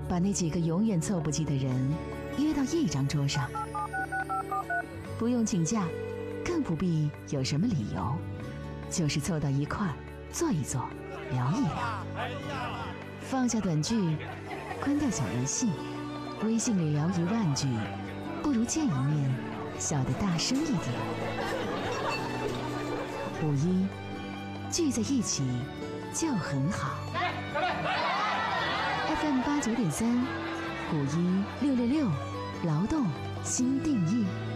把那几个永远凑不齐的人约到一张桌上，不用请假，更不必有什么理由，就是凑到一块儿坐一坐，聊一聊。放下短剧，关掉小游戏，微信里聊10000句，不如见一面笑得大声一点。5·1聚在一起就很好。FM 89.3，5·1 666，劳动新定义。